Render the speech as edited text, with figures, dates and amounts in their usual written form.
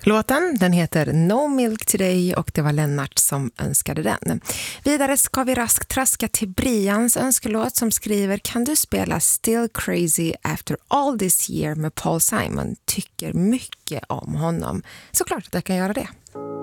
Låten, den heter No Milk Today och det var Lennart som önskade den. Vidare ska vi raskt traska till Brians önskelåt som skriver: kan du spela Still Crazy After All This Year med Paul Simon? Tycker mycket om honom. Såklart att jag kan göra det.